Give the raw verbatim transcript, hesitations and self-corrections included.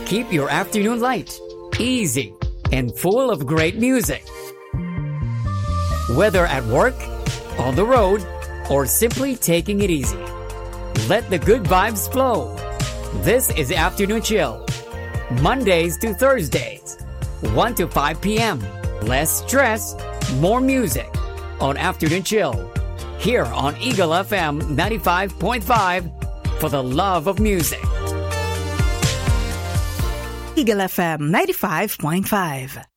keep your afternoon light, easy, and full of great music. Whether at work, on the road, or simply taking it easy, let the good vibes flow. This is Afternoon Chill, Mondays to Thursdays, one to five p.m. Less stress, more music on Afternoon Chill, here on Eagle F M ninety-five point five, for the love of music. Eagle F M ninety-five point five.